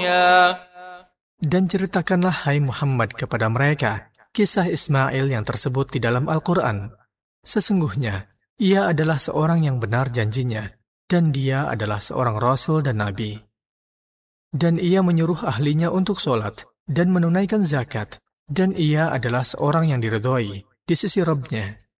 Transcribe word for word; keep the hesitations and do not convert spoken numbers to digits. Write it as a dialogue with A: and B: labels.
A: رضيا.
B: Dan ceritakanlah, hai Muhammad, kepada mereka kisah Ismail yang tersebut di dalam Al-Quran. Sesungguhnya, ia adalah seorang yang benar janjinya, dan dia adalah seorang Rasul dan Nabi. Dan ia menyuruh ahlinya untuk sholat dan menunaikan zakat, dan ia adalah seorang yang diridhoi di sisi Rabb-Nya.